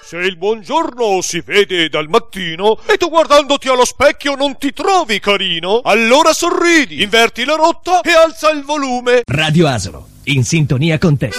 Se il buongiorno si vede dal mattino e tu guardandoti allo specchio non ti trovi carino, allora sorridi, inverti la rotta e alza il volume. Radio Asolo, in sintonia con te.